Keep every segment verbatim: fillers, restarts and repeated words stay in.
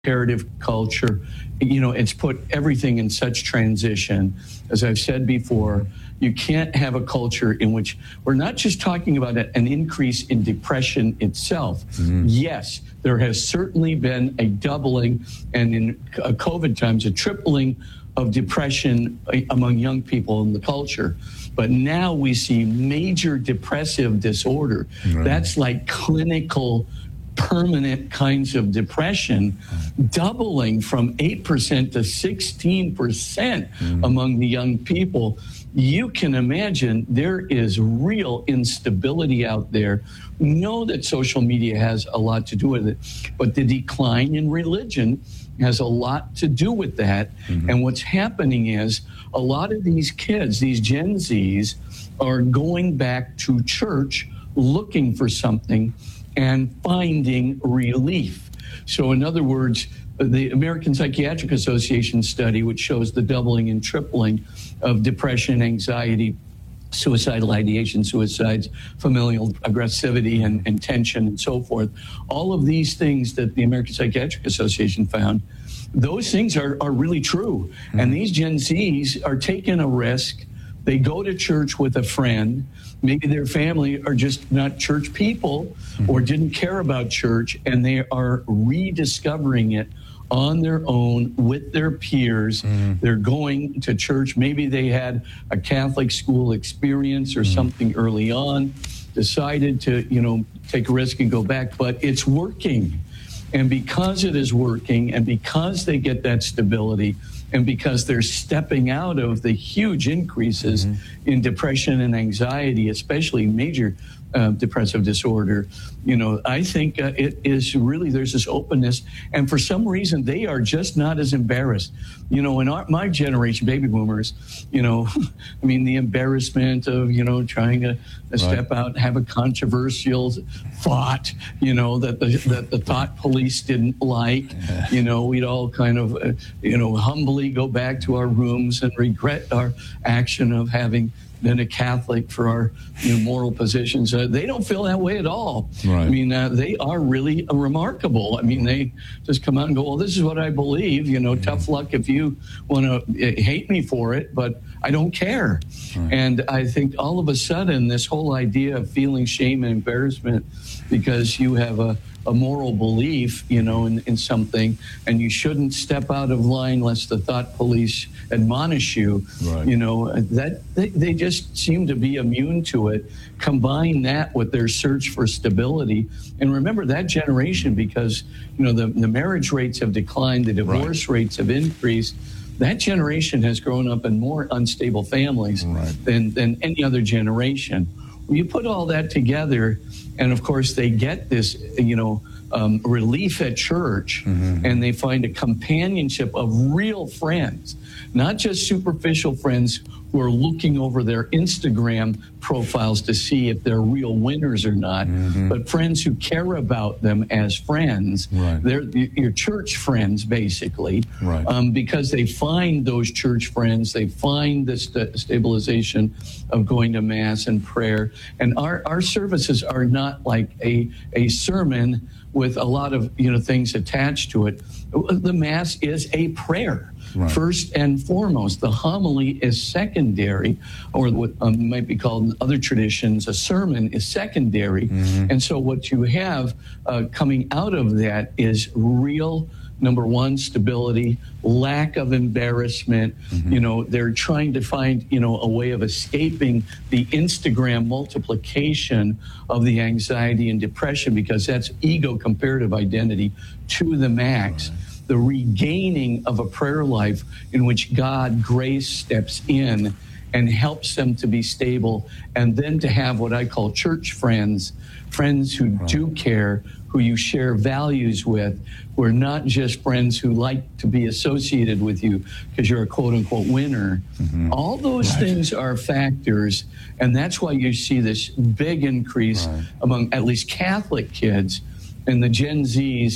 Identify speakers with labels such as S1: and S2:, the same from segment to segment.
S1: comparative culture. You know, it's put everything in such transition. As I've said before, you can't have a culture in which we're not just talking about an increase in depression itself. Mm-hmm. Yes, there has certainly been a doubling, and in COVID times, a tripling of depression among young people in the culture. But now we see major depressive disorder. Right. That's like clinical, permanent kinds of depression, doubling from eight percent to sixteen percent mm. among the young people. You can imagine there is real instability out there. We know that social media has a lot to do with it, but the decline in religion has a lot to do with that. Mm-hmm. And what's happening is a lot of these kids, these Gen Zs, are going back to church looking for something and finding relief. So in other words, the American Psychiatric Association study, which shows the doubling and tripling of depression, anxiety, suicidal ideation, suicides, familial aggressivity and, and tension and so forth, all of these things that the American Psychiatric Association found, those things are, are really true. Mm-hmm. And these Gen Zs are taking a risk. They go to church with a friend. Maybe their family are just not church people mm-hmm. or didn't care about church, and they are rediscovering it on their own with their peers. Mm-hmm. They're going to church. Maybe they had a Catholic school experience or mm-hmm. something early on, decided to, you know, take a risk and go back, but it's working. And because it is working, and because they get that stability, and because they're stepping out of the huge increases mm-hmm. in depression and anxiety, especially major uh, depressive disorder, you know, I think uh, it is really, there's this openness. And for some reason, they are just not as embarrassed. You know, in our, my generation, baby boomers, you know, I mean, the embarrassment of, you know, trying to right. step out and have a controversial thought, you know, that the, that the thought police didn't like, yeah. you know, we'd all kind of, uh, you know, humbly go back to our rooms and regret our action of having been a Catholic for our you know, moral positions. Uh, they don't feel that way at all. Right. I mean, uh, they are really uh, remarkable. I mean, they just come out and go, well, this is what I believe. You know, mm-hmm. tough luck if you want to uh, hate me for it, but I don't care. Right. And I think all of a sudden, this whole idea of feeling shame and embarrassment because you have a a moral belief, you know, in, in something, and you shouldn't step out of line lest the thought police admonish you, right. you know, that they, they just seem to be immune to it. Combine that with their search for stability. And remember that generation, because, you know, the, the marriage rates have declined, the divorce right. rates have increased. That generation has grown up in more unstable families right. than, than any other generation. When you put all that together, and of course, they get this, you know, um, relief at church, mm-hmm. and they find a companionship of real friends, not just superficial friends who are looking over their Instagram profiles to see if they're real winners or not, mm-hmm. but friends who care about them as friends. Right. They're your church friends, basically, right. um, because they find those church friends, they find the st- stabilization of going to Mass and prayer. And our, our services are not like a, a sermon with a lot of you know things attached to it. The Mass is a prayer. Right. First and foremost. The homily is secondary, or what um, might be called in other traditions, a sermon is secondary. Mm-hmm. And so what you have uh, coming out of that is real, number one, stability, lack of embarrassment. Mm-hmm. You know, they're trying to find, you know, a way of escaping the Instagram multiplication of the anxiety and depression, because that's ego comparative identity to the max. Right. The regaining of a prayer life in which God, grace, steps in and helps them to be stable, and then to have what I call church friends, friends who right. do care, who you share values with, who are not just friends who like to be associated with you because you're a quote-unquote winner. Mm-hmm. All those right. things are factors, and that's why you see this big increase right. among at least Catholic kids, and the Gen Zs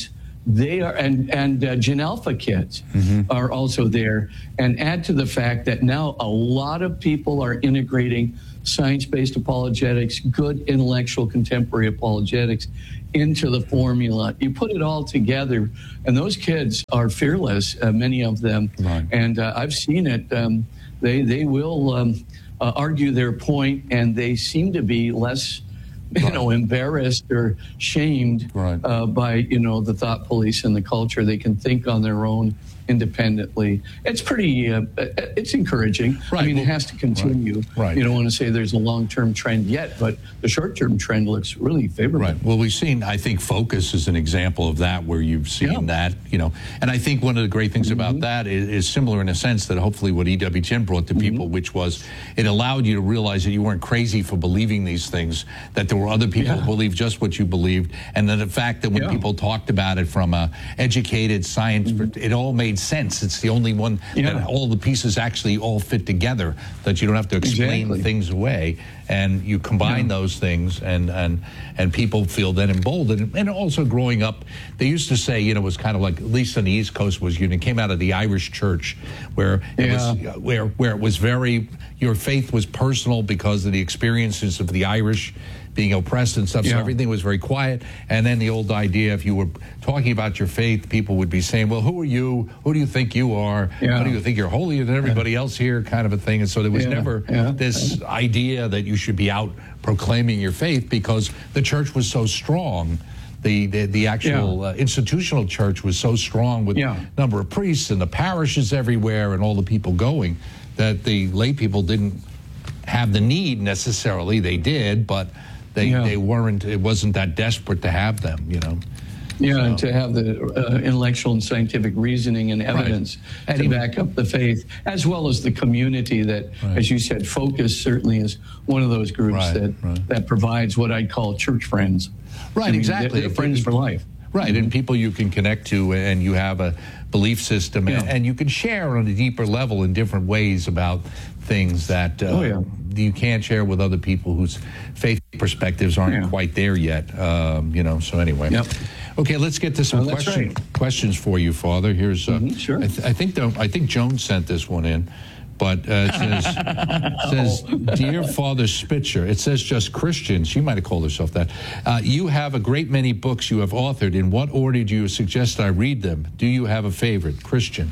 S1: they are, and, and uh, Gen Alpha kids mm-hmm. are also there. And add to the fact that now a lot of people are integrating science-based apologetics, good intellectual contemporary apologetics into the formula. You put it all together, and those kids are fearless, uh, many of them. Right. And uh, I've seen it. Um, they, they will um, uh, argue their point, and they seem to be less you right. know, embarrassed or shamed right. uh, by, you know, the thought police and the culture. They can think on their own independently. It's pretty, uh, it's encouraging. Right. I mean, well, it has to continue. Right. Right. You don't want to say there's a long-term trend yet, but the short-term trend looks really favorable.
S2: Right. Well, we've seen, I think Focus is an example of that, where you've seen yeah. that, you know, and I think one of the great things mm-hmm. about that is, is similar in a sense that hopefully what E W Chen brought to people, mm-hmm. which was it allowed you to realize that you weren't crazy for believing these things, that there were other people yeah. who believed just what you believed, and then the fact that when yeah. people talked about it from a educated science, mm-hmm. it all made sense. It's the only one yeah. that all the pieces actually all fit together, that you don't have to explain exactly. things away, and you combine yeah. those things, and, and and people feel then emboldened. And also growing up, they used to say, you know, it was kind of like, at least on the East Coast, was, you know, came out of the Irish church, where it yeah. was where where it was very, your faith was personal because of the experiences of the Irish being oppressed and stuff, yeah. so everything was very quiet. And then the old idea, if you were talking about your faith, people would be saying, well, who are you? Who do you think you are? Yeah. How do you think you're holier than everybody yeah. else here, kind of a thing. And so there was yeah. never yeah. this yeah. idea that you should be out proclaiming your faith, because the church was so strong. The, the, the actual yeah. uh, institutional church was so strong, with yeah. number of priests and the parishes everywhere and all the people going, that the lay people didn't have the need necessarily. They did, but They yeah. they weren't. It wasn't that desperate to have them, you know.
S1: Yeah,
S2: so.
S1: And to have the uh, intellectual and scientific reasoning and evidence right. to back up the faith, as well as the community that, right. as you said, Focus certainly is one of those groups right. that right. that provides what I'd call church friends.
S2: Right, I mean, exactly.
S1: They're, they're friends for life.
S2: Right, mm-hmm. and people you can connect to, and you have a belief system, yeah. and, and you can share on a deeper level in different ways about things that uh,
S1: oh, yeah.
S2: you can't share with other people whose faith perspectives aren't yeah. quite there yet. Um, you know. So anyway,
S1: yep.
S2: okay, let's get to some
S1: oh,
S2: question,
S1: right.
S2: questions for you, Father. Here's uh,
S1: mm-hmm, sure.
S2: I, th- I think the, I think Joan sent this one in. But uh, it says, it says, Dear Father Spitzer, it says just Christian. She might have called herself that. Uh, you have a great many books you have authored. In what order do you suggest I read them? Do you have a favorite? Christian.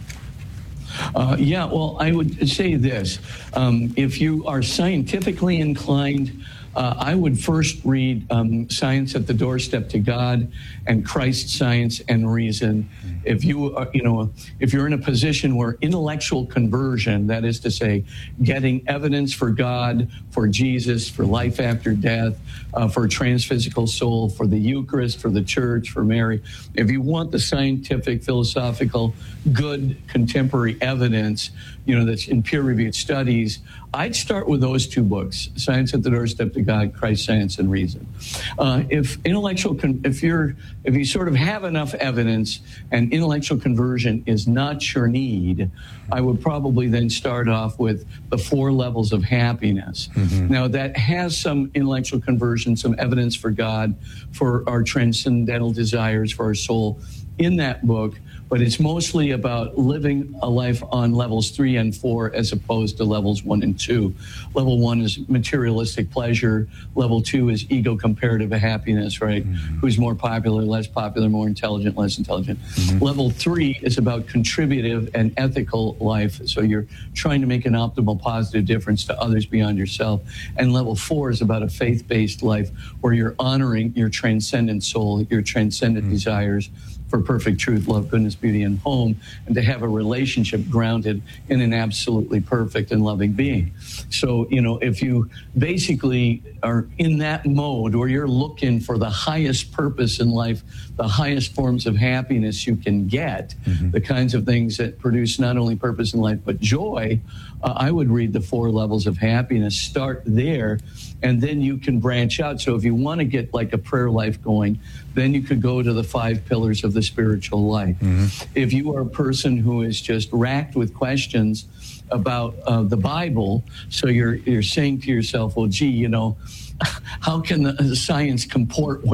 S1: Uh, yeah, well, I would say this. Um, if you are scientifically inclined, uh, I would first read um, Science at the Doorstep to God and Christ, Science, and Reason. If you are, you know, if you're in a position where intellectual conversion, that is to say, getting evidence for God, for Jesus, for life after death, uh, for a transphysical soul, for the Eucharist, for the church, for Mary, if you want the scientific, philosophical, good contemporary evidence, you know, that's in peer-reviewed studies, I'd start with those two books, Science at the Doorstep to God, Christ, Science, and Reason. Uh, if intellectual, con- if you're, if you sort of have enough evidence and intellectual conversion is not your need, I would probably then start off with the four levels of happiness. Mm-hmm. Now, that has some intellectual conversion, some evidence for God, for our transcendental desires, for our soul in that book, but it's mostly about living a life on levels three and four as opposed to levels one and two. Level one is materialistic pleasure. Level two is ego comparative happiness, right? Mm-hmm. Who's more popular, less popular, more intelligent, less intelligent. Mm-hmm. Level three is about contributive and ethical life. So you're trying to make an optimal, positive difference to others beyond yourself. And level four is about a faith-based life where you're honoring your transcendent soul, your transcendent mm-hmm. desires for perfect truth, love, goodness, beauty, and home, and to have a relationship grounded in an absolutely perfect and loving being. So, you know, if you basically are in that mode where you're looking for the highest purpose in life, the highest forms of happiness you can get, mm-hmm. the kinds of things that produce not only purpose in life, but joy, uh, I would read the four levels of happiness, start there, and then you can branch out. So if you want to get like a prayer life going, then you could go to the five pillars of the spiritual life. Mm-hmm. If you are a person who is just racked with questions about uh, the Bible, so you're you're saying to yourself, well, gee, you know, how can the science comport with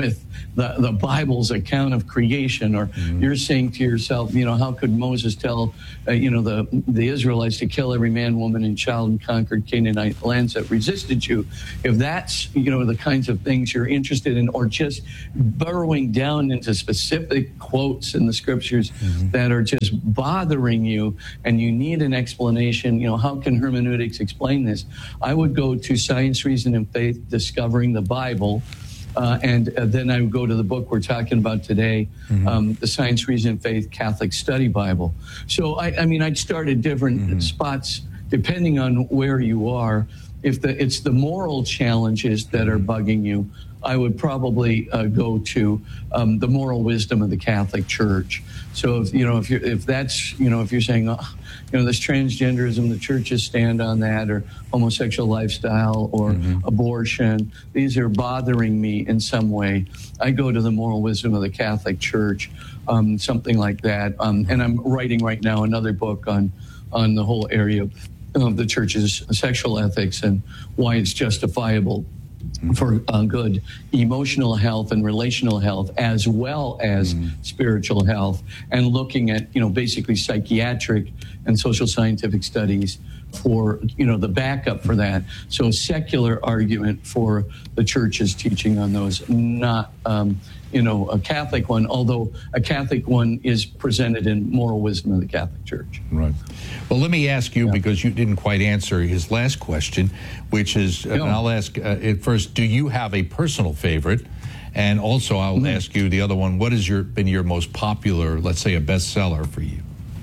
S1: the, the Bible's account of creation, or mm-hmm. you're saying to yourself, you know, how could Moses tell, uh, you know, the, the Israelites to kill every man, woman, and child in conquered Canaanite lands that resisted you? If that's, you know, the kinds of things you're interested in, or just burrowing down into specific quotes in the scriptures mm-hmm. that are just bothering you and you need an explanation, you know, how can hermeneutics explain this? I would go to Science, Reason, and Faith, Discovering the Bible. Uh, and uh, then I would go to the book we're talking about today, mm-hmm. um, the Science, Reason, and Faith Catholic Study Bible. So, I, I mean, I'd start at different mm-hmm. spots depending on where you are. If the, it's the moral challenges that are bugging you, I would probably uh, go to um, the moral wisdom of the Catholic Church. So, if, you know, if you're, if that's, you know, if you're saying, oh, you know, this transgenderism, the churches stand on that, or homosexual lifestyle, or mm-hmm. abortion, these are bothering me in some way, I go to the moral wisdom of the Catholic Church, um, something like that. Um, and I'm writing right now another book on, on the whole area of, of the church's sexual ethics and why it's justifiable for uh, good emotional health and relational health, as well as mm. spiritual health, and looking at, you know, basically psychiatric and social scientific studies for, you know, the backup for that. So a secular argument for the church's teaching on those, not, um, you know, a Catholic one, although a Catholic one is presented in Moral Wisdom of the Catholic Church.
S2: Right. Well, let me ask you,
S1: yeah.
S2: because you didn't quite answer his last question, which is, uh,
S1: no.
S2: and I'll ask uh, it first, do you have a personal favorite? And also I'll mm-hmm. ask you the other one, what has your, been your most popular, let's say a bestseller for you?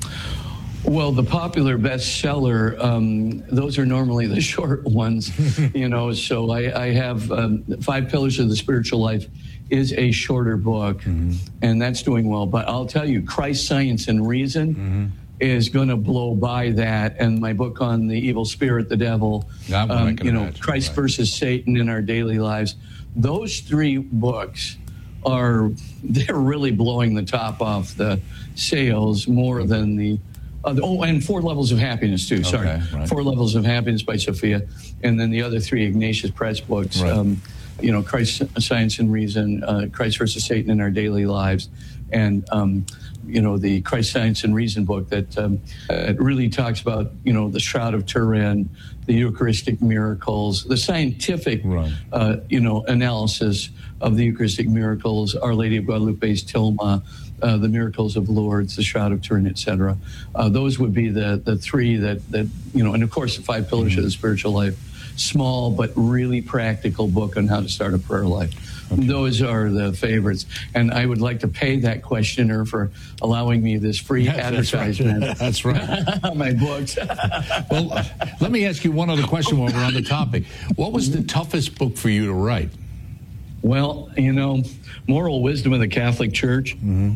S1: Well, the popular bestseller, um, those are normally the short ones, you know, so I, I have um, Five Pillars of the Spiritual Life is a shorter book, mm-hmm. and that's doing well. But I'll tell you, Christ, Science, and Reason mm-hmm. is going to blow by that. And my book on the evil spirit, the devil, um, you know, imagine, Christ right. versus Satan in our daily lives. Those three books are, they're really blowing the top off the sales more mm-hmm. than the Uh, oh, and Four Levels of Happiness, too. Sorry. Okay, right. Four Levels of Happiness by Sophia. And then the other three Ignatius Press books, right. um, you know, Christ, Science, and Reason, uh, Christ versus Satan in Our Daily Lives, and, um, you know, the Christ, Science, and Reason book that um, uh, it really talks about, you know, the Shroud of Turin, the Eucharistic miracles, the scientific, right. uh, you know, analysis of the Eucharistic miracles, Our Lady of Guadalupe's Tilma, Uh, the Miracles of Lourdes, the Shroud of Turin, et cetera. Uh, those would be the the three that, that, you know, and of course the Five Pillars mm-hmm. of the Spiritual Life. Small but really practical book on how to start a prayer life. Okay. Those are the favorites. And I would like to pay that questioner for allowing me this free yes, advertisement.
S2: That's right. That's right.
S1: My books.
S2: Well, uh, let me ask you one other question while we're on the topic. What was the toughest book for you to write?
S1: Well, you know, Moral Wisdom of the Catholic Church, mm-hmm.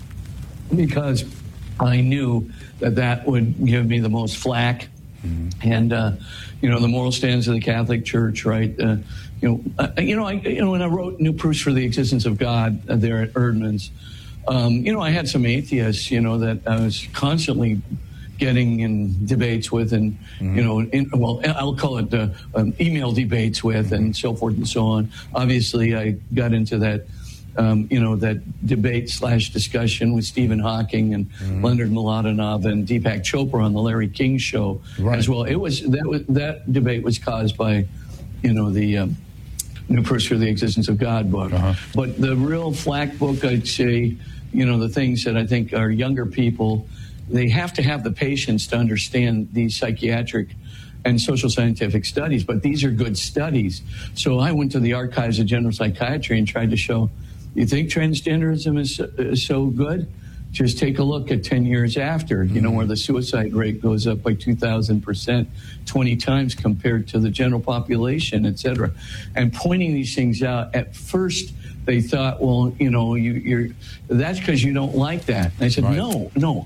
S1: because I knew that that would give me the most flack. Mm-hmm. And, uh, you know, the moral standards of the Catholic Church, right? Uh, you know, uh, you know, I, you know, when I wrote New Proofs for the Existence of God uh, there at Erdman's, um, you know, I had some atheists, you know, that I was constantly getting in debates with, and mm-hmm. you know, in, well, I'll call it uh, um, email debates with, mm-hmm. and so forth and so on. Obviously, I got into that, um, you know, that debate slash discussion with Stephen Hawking and mm-hmm. Leonard Mladenov and Deepak Chopra on the Larry King Show right. as well. It was that was, that debate was caused by, you know, the um, New Proofs for the Existence of God book. Uh-huh. But the real flack book, I'd say, you know, the things that I think our younger people, they have to have the patience to understand these psychiatric and social scientific studies, but these are good studies. So I went to the Archives of General Psychiatry and tried to show, you think transgenderism is, is so good? Just take a look at ten years after, you know, where the suicide rate goes up by two thousand percent, twenty times compared to the general population, et cetera. And pointing these things out, at first they thought, well, you know, you, you're that's because you don't like that. And I said, right. no, no.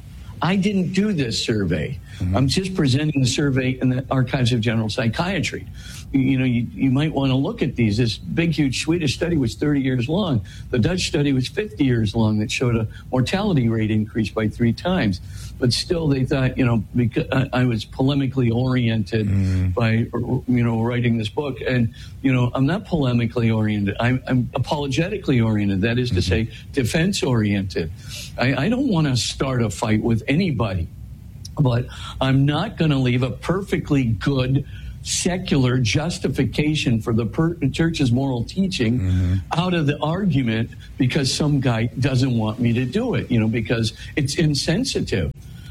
S1: I didn't do this survey. Mm-hmm. I'm just presenting the survey in the Archives of General Psychiatry. You, you know, you, you might want to look at these. This big, huge Swedish study was thirty years long. The Dutch study was fifty years long that showed a mortality rate increase by three times. But still, they thought, you know, because I, I was polemically oriented mm-hmm. by, you know, writing this book. And, you know, I'm not polemically oriented. I'm, I'm apologetically oriented. That is to mm-hmm. say, defense oriented. I, I don't want to start a fight with anybody. But I'm not going to leave a perfectly good secular justification for the per- church's moral teaching mm-hmm. out of the argument because some guy doesn't want me to do it, you know, because it's insensitive.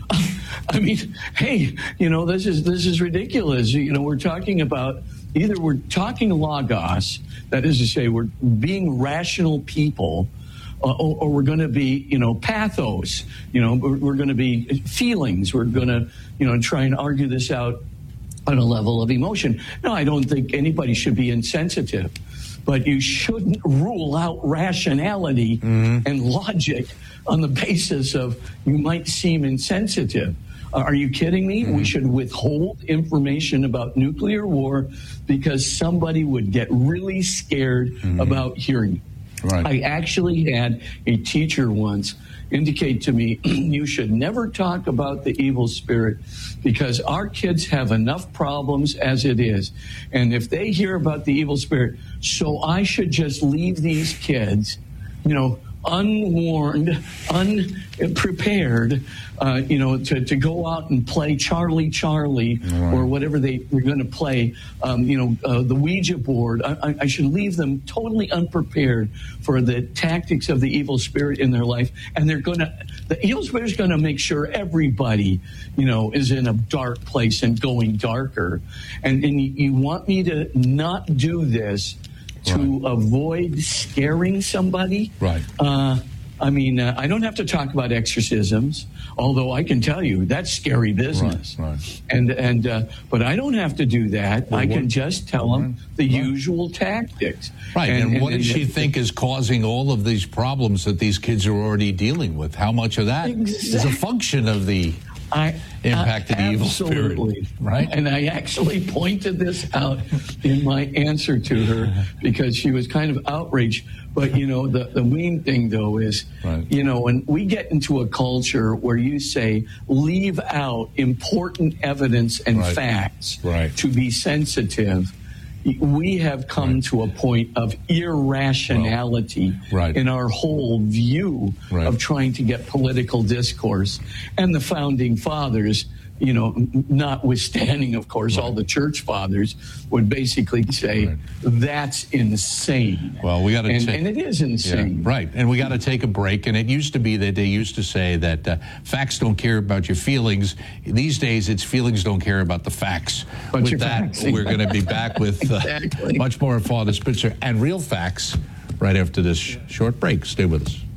S1: I mean, hey, you know, this is this is ridiculous. You know, we're talking about either we're talking logos, that is to say, we're being rational people. Uh, or, or we're going to be, you know, pathos, you know, we're, we're going to be feelings. We're going to, you know, try and argue this out on a level of emotion. No, I don't think anybody should be insensitive, but you shouldn't rule out rationality mm-hmm. and logic on the basis of you might seem insensitive. Uh, are you kidding me? Mm-hmm. We should withhold information about nuclear war because somebody would get really scared mm-hmm. about hearing it. Right. I actually had a teacher once indicate to me, you should never talk about the evil spirit because our kids have enough problems as it is. And if they hear about the evil spirit, so I should just leave these kids, you know, unwarned, unprepared, uh, you know, to, to go out and play Charlie Charlie right. or whatever they were going to play, um, you know, uh, the Ouija board. I, I should leave them totally unprepared for the tactics of the evil spirit in their life. And they're going to, the evil spirit is going to make sure everybody, you know, is in a dark place and going darker. And, and you, you want me to not do this to right. avoid scaring somebody.
S2: Right.
S1: Uh, I mean, uh, I don't have to talk about exorcisms, although I can tell you that's scary business.
S2: Right, right.
S1: And and uh, but I don't have to do that. Well, I can what, just tell them the right. usual tactics.
S2: Right. And, and, and what does she
S1: and,
S2: think is causing all of these problems that these kids are already dealing with? How much of that exactly. is a function of the I, impact of the evil spirit, right?
S1: And I actually pointed this out in my answer to her because she was kind of outraged. But, you know, the, the main thing, though, is, right. you know, when we get into a culture where you say leave out important evidence and
S2: right.
S1: facts
S2: right.
S1: to be sensitive, we have come right. to a point of irrationality
S2: well, right.
S1: in our whole view
S2: right.
S1: of trying to get political discourse. And the founding fathers, you know, notwithstanding, of course, right. all the church fathers would basically say right. that's insane.
S2: Well, we got to,
S1: and,
S2: ta-
S1: and it is insane,
S2: yeah, right? And we got to take a break. And it used to be that they used to say that uh, facts don't care about your feelings. These days, it's feelings don't care about the facts.
S1: But
S2: with that,
S1: facts.
S2: We're going to be back with uh,
S1: exactly.
S2: much more of Father Spitzer and real facts right after this sh- short break. Stay with us.